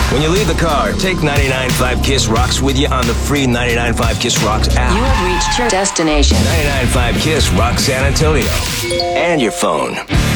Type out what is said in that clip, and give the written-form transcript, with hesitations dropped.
When you leave the car, take 99.5 Kiss Rocks with you on the free 99.5 Kiss Rocks app. You have reached your destination. 99.5 Kiss Rock San Antonio. And your phone.